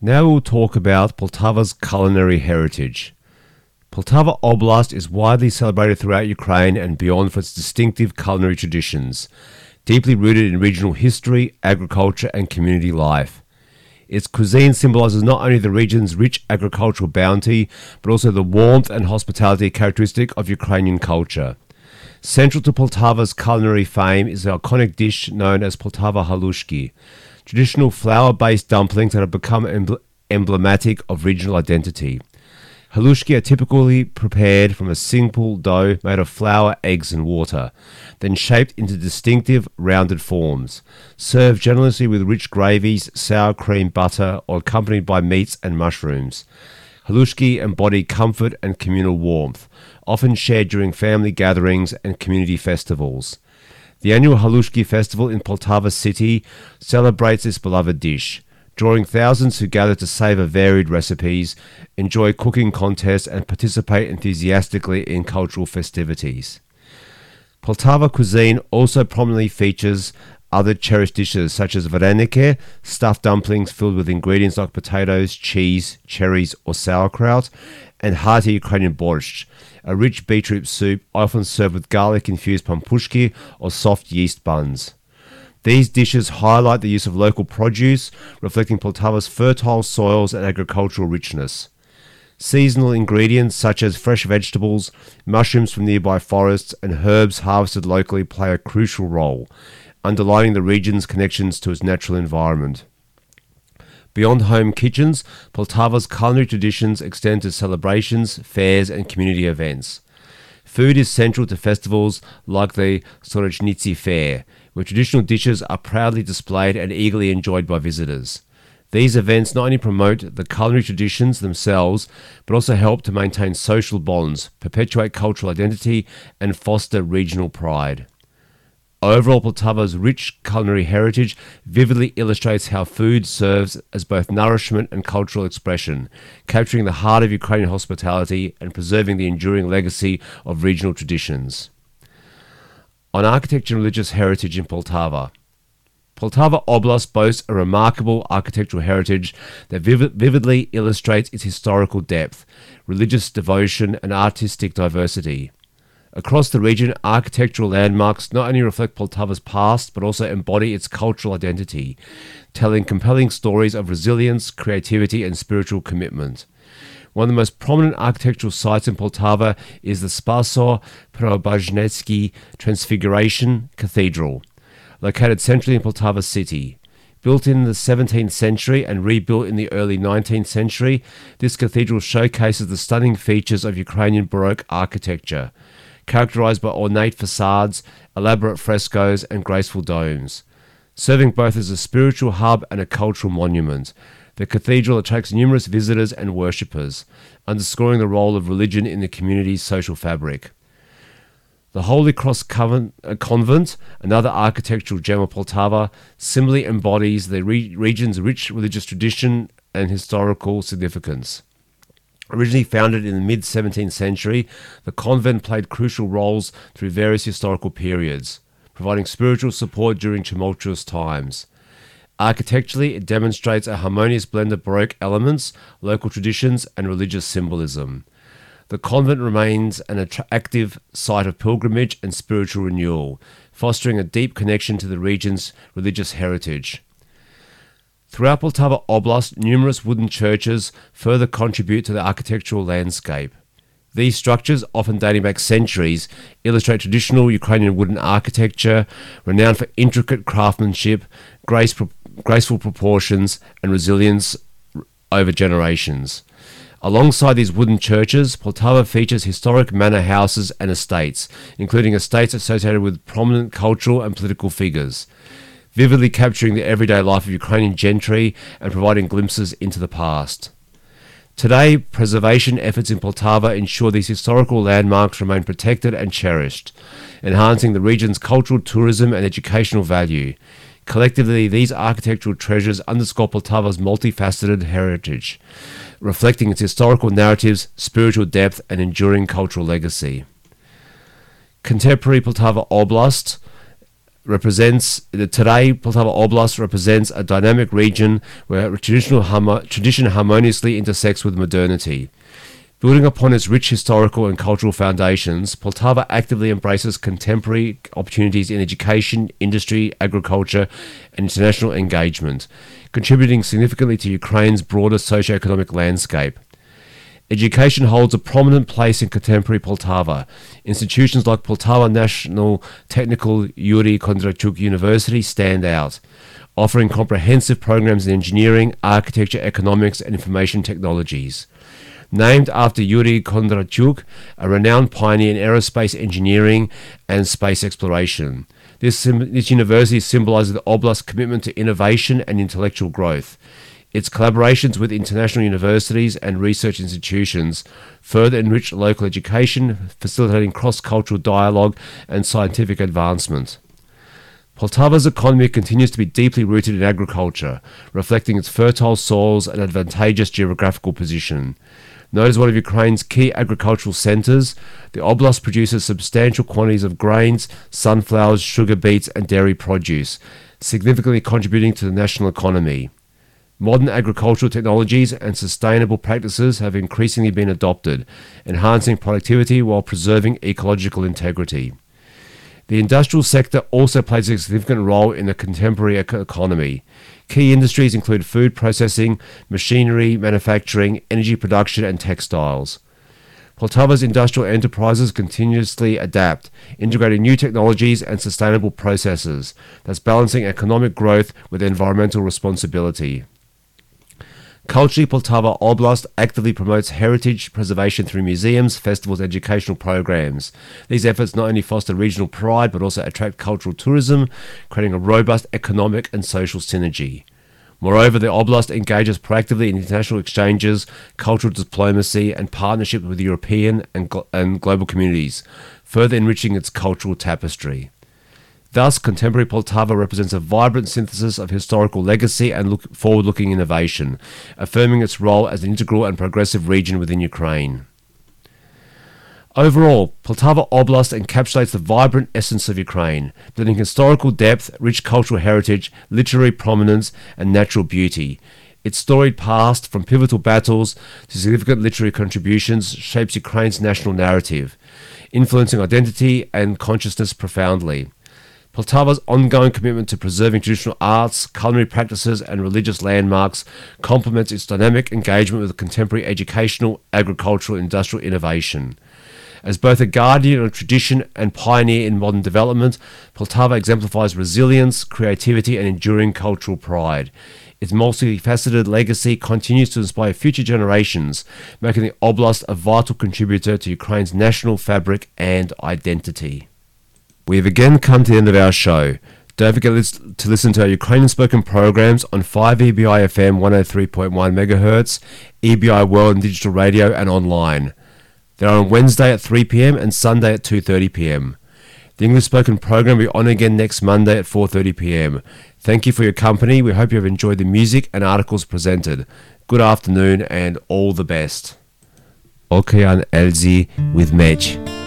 Now we'll talk about Poltava's culinary heritage. Poltava Oblast is widely celebrated throughout Ukraine and beyond for its distinctive culinary traditions, deeply rooted in regional history, agriculture, and community life. Its cuisine symbolizes not only the region's rich agricultural bounty, but also the warmth and hospitality characteristic of Ukrainian culture. Central to Poltava's culinary fame is the iconic dish known as Poltava halushki, traditional flour-based dumplings that have become emblematic of regional identity. Halushki are typically prepared from a simple dough made of flour, eggs, and water, then shaped into distinctive, rounded forms. Served generously with rich gravies, sour cream, butter, or accompanied by meats and mushrooms. Halushki embody comfort and communal warmth, often shared during family gatherings and community festivals. The annual Halushki Festival in Poltava City celebrates this beloved dish, drawing thousands who gather to savor varied recipes, enjoy cooking contests, and participate enthusiastically in cultural festivities. Poltava cuisine also prominently features other cherished dishes such as vareniki, stuffed dumplings filled with ingredients like potatoes, cheese, cherries, or sauerkraut, and hearty Ukrainian borscht, a rich beetroot soup often served with garlic-infused pampushki or soft yeast buns. These dishes highlight the use of local produce, reflecting Poltava's fertile soils and agricultural richness. Seasonal ingredients such as fresh vegetables, mushrooms from nearby forests, and herbs harvested locally play a crucial role, underlining the region's connections to its natural environment. Beyond home kitchens, Poltava's culinary traditions extend to celebrations, fairs, and community events. Food is central to festivals like the Sorochnitsy Fair, where traditional dishes are proudly displayed and eagerly enjoyed by visitors. These events not only promote the culinary traditions themselves, but also help to maintain social bonds, perpetuate cultural identity, and foster regional pride. Overall, Poltava's rich culinary heritage vividly illustrates how food serves as both nourishment and cultural expression, capturing the heart of Ukrainian hospitality and preserving the enduring legacy of regional traditions. On architecture and religious heritage in Poltava. Poltava Oblast boasts a remarkable architectural heritage that vividly illustrates its historical depth, religious devotion, and artistic diversity. Across the region, architectural landmarks not only reflect Poltava's past, but also embody its cultural identity, telling compelling stories of resilience, creativity, and spiritual commitment. One of the most prominent architectural sites in Poltava is the Spaso-Preobrazhensky Transfiguration Cathedral, located centrally in Poltava City. Built in the 17th century and rebuilt in the early 19th century, this cathedral showcases the stunning features of Ukrainian Baroque architecture, characterized by ornate facades, elaborate frescoes, and graceful domes. Serving both as a spiritual hub and a cultural monument, the cathedral attracts numerous visitors and worshippers, underscoring the role of religion in the community's social fabric. The Holy Cross Convent, another architectural gem of Poltava, similarly embodies the region's rich religious tradition and historical significance. Originally founded in the mid-17th century, the convent played crucial roles through various historical periods, providing spiritual support during tumultuous times. Architecturally, it demonstrates a harmonious blend of Baroque elements, local traditions, and religious symbolism. The convent remains an attractive site of pilgrimage and spiritual renewal, fostering a deep connection to the region's religious heritage. Throughout Poltava Oblast, numerous wooden churches further contribute to the architectural landscape. These structures, often dating back centuries, illustrate traditional Ukrainian wooden architecture, renowned for intricate craftsmanship, graceful proportions, and resilience over generations. Alongside these wooden churches, Poltava features historic manor houses and estates, including estates associated with prominent cultural and political figures, vividly capturing the everyday life of Ukrainian gentry and providing glimpses into the past. Today, preservation efforts in Poltava ensure these historical landmarks remain protected and cherished, enhancing the region's cultural, tourism, and educational value. Collectively, these architectural treasures underscore Poltava's multifaceted heritage, reflecting its historical narratives, spiritual depth, and enduring cultural legacy. Contemporary Poltava Oblast Today Poltava Oblast represents a dynamic region where tradition harmoniously intersects with modernity. Building upon its rich historical and cultural foundations, Poltava actively embraces contemporary opportunities in education, industry, agriculture, and international engagement, contributing significantly to Ukraine's broader socio-economic landscape. Education holds a prominent place in contemporary Poltava. Institutions like Poltava National Technical Yuri Kondratyuk University stand out, offering comprehensive programs in engineering, architecture, economics, and information technologies. Named after Yuri Kondratyuk, a renowned pioneer in aerospace engineering and space exploration. This university symbolizes the Oblast's commitment to innovation and intellectual growth. Its collaborations with international universities and research institutions further enrich local education, facilitating cross-cultural dialogue and scientific advancement. Poltava's economy continues to be deeply rooted in agriculture, reflecting its fertile soils and advantageous geographical position. Known as one of Ukraine's key agricultural centers, the Oblast produces substantial quantities of grains, sunflowers, sugar beets, and dairy produce, significantly contributing to the national economy. Modern agricultural technologies and sustainable practices have increasingly been adopted, enhancing productivity while preserving ecological integrity. The industrial sector also plays a significant role in the contemporary economy. Key industries include food processing, machinery, manufacturing, energy production, and textiles. Poltava's industrial enterprises continuously adapt, integrating new technologies and sustainable processes, thus balancing economic growth with environmental responsibility. Culturally, Poltava Oblast actively promotes heritage preservation through museums, festivals, and educational programs. These efforts not only foster regional pride, but also attract cultural tourism, creating a robust economic and social synergy. Moreover, the Oblast engages proactively in international exchanges, cultural diplomacy, and partnership with European and global communities, further enriching its cultural tapestry. Thus, contemporary Poltava represents a vibrant synthesis of historical legacy and forward-looking innovation, affirming its role as an integral and progressive region within Ukraine. Overall, Poltava Oblast encapsulates the vibrant essence of Ukraine, blending historical depth, rich cultural heritage, literary prominence, and natural beauty. Its storied past, from pivotal battles to significant literary contributions, shapes Ukraine's national narrative, influencing identity and consciousness profoundly. Poltava's ongoing commitment to preserving traditional arts, culinary practices, and religious landmarks complements its dynamic engagement with contemporary educational, agricultural, and industrial innovation. As both a guardian of tradition and pioneer in modern development, Poltava exemplifies resilience, creativity, and enduring cultural pride. Its multifaceted legacy continues to inspire future generations, making the Oblast a vital contributor to Ukraine's national fabric and identity. We have again come to the end of our show. Don't forget to listen to our Ukrainian spoken programs on 5EBI FM 103.1 MHz, EBI World and Digital Radio, and online. They're on Wednesday at 3 p.m. and Sunday at 2:30 p.m. The English spoken program will be on again next Monday at 4:30 p.m. Thank you for your company. We hope you have enjoyed the music and articles presented. Good afternoon and all the best. Okean Elzi with Mech.